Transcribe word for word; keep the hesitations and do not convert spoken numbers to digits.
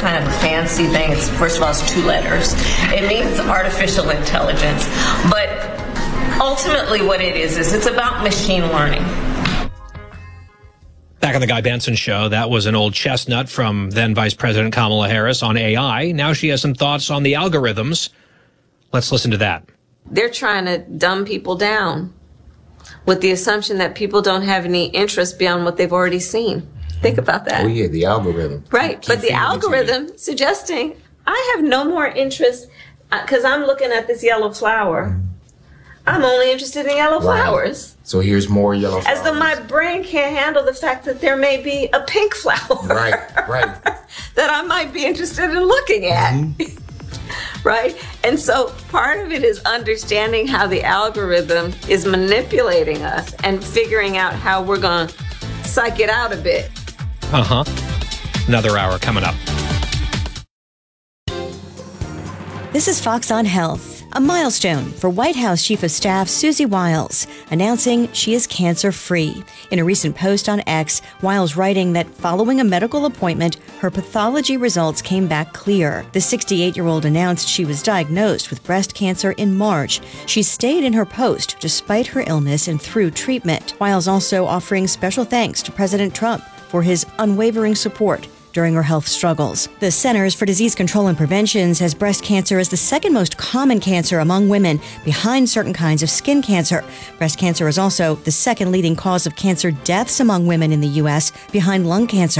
kind of a fancy thing. It's, first of all, it's two letters. It means artificial intelligence. But ultimately what it is, is it's about machine learning. Back on the Guy Benson Show, that was an old chestnut from then Vice President Kamala Harris on A I. Now she has some thoughts on the algorithms. Let's listen to that. They're trying to dumb people down with the assumption that people don't have any interest beyond what they've already seen. Think about that. Oh, yeah, the algorithm. Right, but the algorithm suggesting I have no more interest because I'm looking at this yellow flower. I'm only interested in yellow Right. flowers. So here's more yellow flowers. As though my brain can't handle the fact that there may be a pink flower. Right, right. that I might be interested in looking at. Mm-hmm. Right? And so part of it is understanding how the algorithm is manipulating us and figuring out how we're going to psych it out a bit. Uh-huh. Another hour coming up. This is Fox on Health. A milestone for White House Chief of Staff Susie Wiles, announcing she is cancer-free. In a recent post on X, Wiles writing that following a medical appointment, her pathology results came back clear. The sixty-eight-year-old announced she was diagnosed with breast cancer in March. She stayed in her post despite her illness and through treatment. Wiles also offering special thanks to President Trump for his unwavering support during her health struggles. The Centers for Disease Control and Prevention says breast cancer is the second most common cancer among women, behind certain kinds of skin cancer. Breast cancer is also the second leading cause of cancer deaths among women in the U S, behind lung cancer.